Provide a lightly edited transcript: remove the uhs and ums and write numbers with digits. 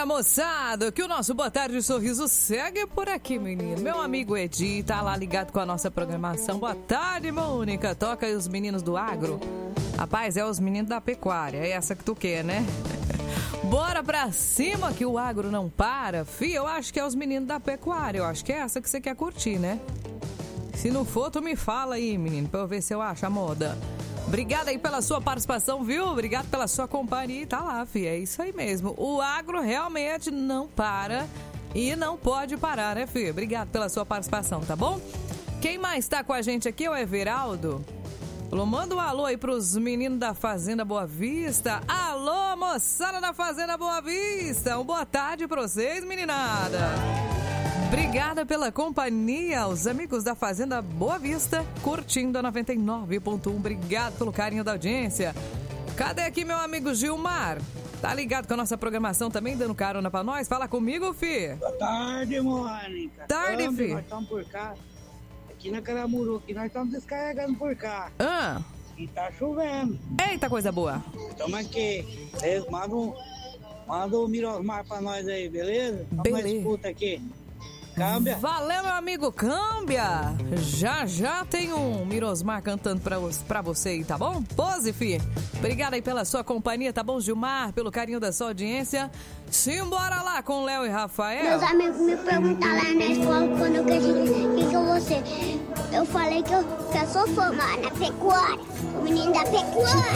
moçada, que o nosso Boa Tarde Sorriso segue por aqui, menino. Meu amigo Edi tá lá ligado com a nossa programação. Boa tarde, Mônica. Toca aí os meninos do agro. Rapaz, é os meninos da pecuária, é essa que tu quer, né? Bora pra cima que o agro não para. Fih, eu acho que é os meninos da pecuária. Eu acho que é essa que você quer curtir, né? Se não for, tu me fala aí, menino, pra eu ver se eu acho a moda. Obrigada aí pela sua participação, viu? Obrigado pela sua companhia. Tá lá, filha. É isso aí mesmo. O agro realmente não para e não pode parar, né, filha? Obrigado pela sua participação, tá bom? Quem mais tá com a gente aqui é o Everaldo. Falou, manda um alô aí pros meninos da Fazenda Boa Vista. Alô, moçada da Fazenda Boa Vista. Uma boa tarde pra vocês, meninada. Obrigada pela companhia, os amigos da Fazenda Boa Vista, curtindo a 99.1. Obrigado pelo carinho da audiência. Cadê aqui meu amigo Gilmar? Tá ligado com a nossa programação também, dando carona pra nós? Fala comigo, fi. Boa tarde, Mônica. Tarde, fi. Nós estamos por cá. Aqui na Caramuru, aqui nós estamos descarregando por cá. E tá chovendo. Eita, coisa boa. Estamos aqui. Manda o Mirosmar pra nós aí, beleza? Beleza. Nós escuta aqui. Câmbia. Valeu, meu amigo Câmbia. Já tem um Mirosmar cantando pra você aí, tá bom? Pose, fi. Obrigada aí pela sua companhia, tá bom, Gilmar? Pelo carinho da sua audiência. Simbora lá com Léo e Rafael. Meus amigos me perguntaram lá na escola quando eu cresci, quem que eu vou ser? Eu falei que eu sou formada na pecuária, o menino da pecuária.